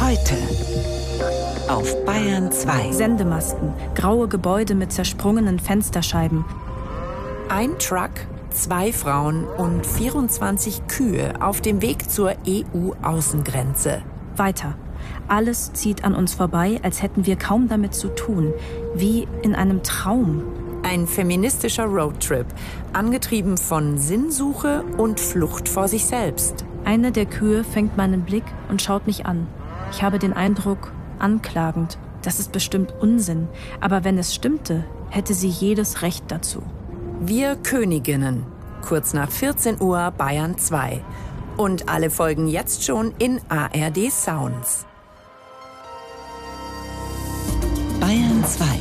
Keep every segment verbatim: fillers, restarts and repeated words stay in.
Heute auf Bayern zwei. Sendemasten, graue Gebäude mit zersprungenen Fensterscheiben. Ein Truck, zwei Frauen und vierundzwanzig Kühe auf dem Weg zur E U-Außengrenze. Weiter. Alles zieht an uns vorbei, als hätten wir kaum damit zu tun. Wie in einem Traum. Ein feministischer Roadtrip, angetrieben von Sinnsuche und Flucht vor sich selbst. Eine der Kühe fängt meinen Blick und schaut mich an. Ich habe den Eindruck, anklagend. Das ist bestimmt Unsinn. Aber wenn es stimmte, hätte sie jedes Recht dazu. Wir Königinnen. Kurz nach vierzehn Uhr Bayern zwei. Und alle Folgen jetzt schon in A R D Sounds. Bayern zwei.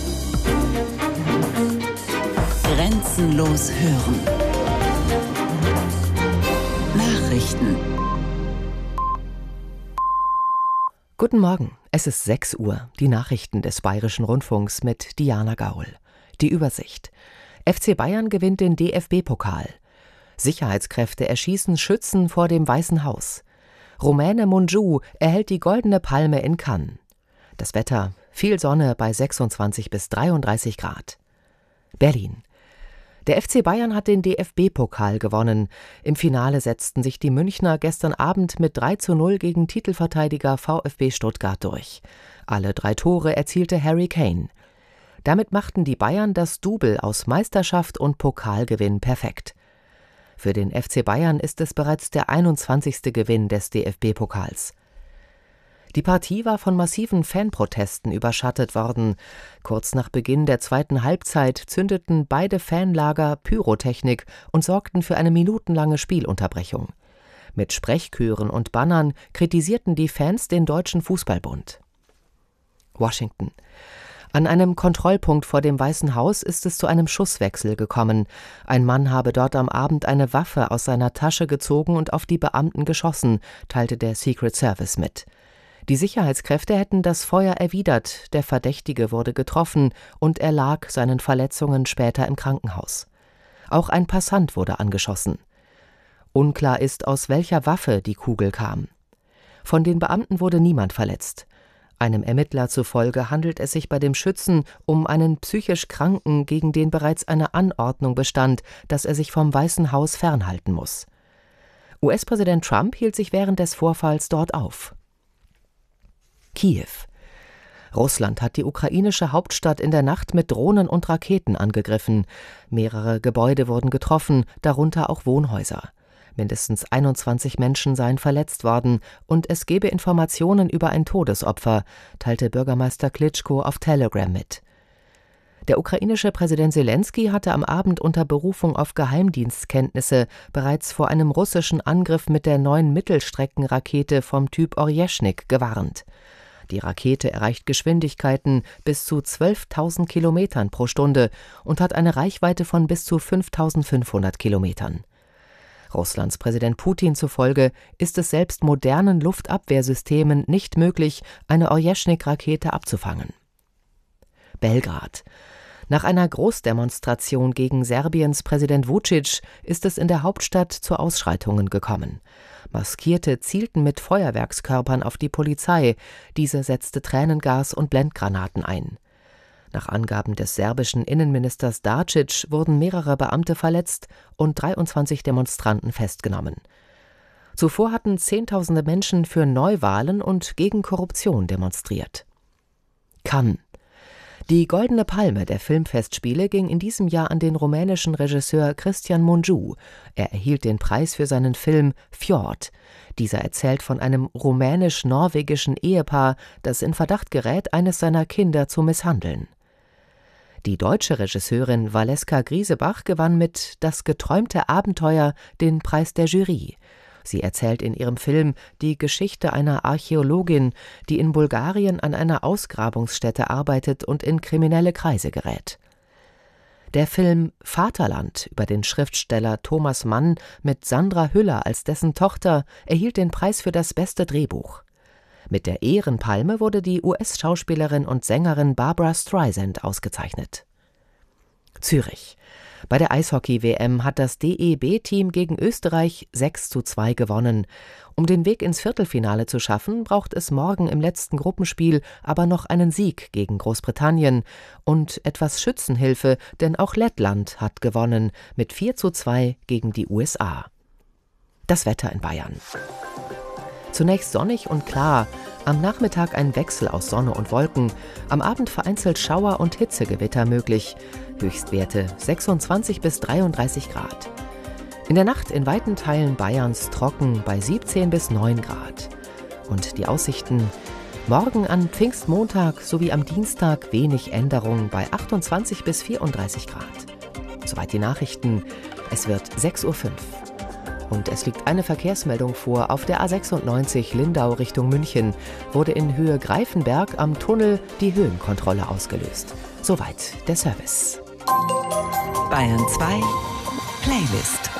Grenzenlos hören. Nachrichten. Guten Morgen, es ist sechs Uhr. Die Nachrichten des Bayerischen Rundfunks mit Diana Gaul. Die Übersicht. F C Bayern gewinnt den D F B-Pokal. Sicherheitskräfte erschießen Schützen vor dem Weißen Haus. Rumäne Mungiu erhält die Goldene Palme in Cannes. Das Wetter, viel Sonne bei sechsundzwanzig bis dreiunddreißig Grad. Berlin. Der F C Bayern hat den D F B-Pokal gewonnen. Im Finale setzten sich die Münchner gestern Abend mit drei zu null gegen Titelverteidiger VfB Stuttgart durch. Alle drei Tore erzielte Harry Kane. Damit machten die Bayern das Double aus Meisterschaft und Pokalgewinn perfekt. Für den F C Bayern ist es bereits der einundzwanzigste Gewinn des D F B-Pokals. Die Partie war von massiven Fanprotesten überschattet worden. Kurz nach Beginn der zweiten Halbzeit zündeten beide Fanlager Pyrotechnik und sorgten für eine minutenlange Spielunterbrechung. Mit Sprechchören und Bannern kritisierten die Fans den Deutschen Fußballbund. Washington. An einem Kontrollpunkt vor dem Weißen Haus ist es zu einem Schusswechsel gekommen. Ein Mann habe dort am Abend eine Waffe aus seiner Tasche gezogen und auf die Beamten geschossen, teilte der Secret Service mit. Die Sicherheitskräfte hätten das Feuer erwidert, der Verdächtige wurde getroffen und erlag seinen Verletzungen später im Krankenhaus. Auch ein Passant wurde angeschossen. Unklar ist, aus welcher Waffe die Kugel kam. Von den Beamten wurde niemand verletzt. Einem Ermittler zufolge handelt es sich bei dem Schützen um einen psychisch Kranken, gegen den bereits eine Anordnung bestand, dass er sich vom Weißen Haus fernhalten muss. U S-Präsident Trump hielt sich während des Vorfalls dort auf. Kiew. Russland hat die ukrainische Hauptstadt in der Nacht mit Drohnen und Raketen angegriffen. Mehrere Gebäude wurden getroffen, darunter auch Wohnhäuser. Mindestens einundzwanzig Menschen seien verletzt worden und es gebe Informationen über ein Todesopfer, teilte Bürgermeister Klitschko auf Telegram mit. Der ukrainische Präsident Selenskyj hatte am Abend unter Berufung auf Geheimdienstkenntnisse bereits vor einem russischen Angriff mit der neuen Mittelstreckenrakete vom Typ Orjeschnik gewarnt. Die Rakete erreicht Geschwindigkeiten bis zu zwölftausend Kilometern pro Stunde und hat eine Reichweite von bis zu fünftausendfünfhundert Kilometern. Russlands Präsident Putin zufolge ist es selbst modernen Luftabwehrsystemen nicht möglich, eine Orjeschnik-Rakete abzufangen. Belgrad. Nach einer Großdemonstration gegen Serbiens Präsident Vučić ist es in der Hauptstadt zu Ausschreitungen gekommen. Maskierte zielten mit Feuerwerkskörpern auf die Polizei, diese setzte Tränengas und Blendgranaten ein. Nach Angaben des serbischen Innenministers Dačić wurden mehrere Beamte verletzt und dreiundzwanzig Demonstranten festgenommen. Zuvor hatten Zehntausende Menschen für Neuwahlen und gegen Korruption demonstriert. Cannes. Die Goldene Palme der Filmfestspiele ging in diesem Jahr an den rumänischen Regisseur Cristian Mungiu. Er erhielt den Preis für seinen Film Fjord. Dieser erzählt von einem rumänisch-norwegischen Ehepaar, das in Verdacht gerät, eines seiner Kinder zu misshandeln. Die deutsche Regisseurin Valeska Griesebach gewann mit Das geträumte Abenteuer den Preis der Jury. Sie erzählt in ihrem Film die Geschichte einer Archäologin, die in Bulgarien an einer Ausgrabungsstätte arbeitet und in kriminelle Kreise gerät. Der Film Vaterland über den Schriftsteller Thomas Mann mit Sandra Hüller als dessen Tochter erhielt den Preis für das beste Drehbuch. Mit der Ehrenpalme wurde die U S-Schauspielerin und Sängerin Barbra Streisand ausgezeichnet. Zürich. Bei der Eishockey-W M hat das D E B-Team gegen Österreich sechs zu zwei gewonnen. Um den Weg ins Viertelfinale zu schaffen, braucht es morgen im letzten Gruppenspiel aber noch einen Sieg gegen Großbritannien und etwas Schützenhilfe, denn auch Lettland hat gewonnen mit vier zu zwei gegen die U S A. Das Wetter in Bayern. Zunächst sonnig und klar, am Nachmittag ein Wechsel aus Sonne und Wolken, am Abend vereinzelt Schauer und Hitzegewitter möglich, Höchstwerte sechsundzwanzig bis dreiunddreißig Grad. In der Nacht in weiten Teilen Bayerns trocken bei siebzehn bis neun Grad. Und die Aussichten: morgen an Pfingstmontag sowie am Dienstag wenig Änderung bei achtundzwanzig bis vierunddreißig Grad. Soweit die Nachrichten, es wird sechs Uhr fünf. Und es liegt eine Verkehrsmeldung vor. Auf der A sechsundneunzig Lindau Richtung München wurde in Höhe Greifenberg am Tunnel die Höhenkontrolle ausgelöst. Soweit der Service. Bayern zwei Playlist.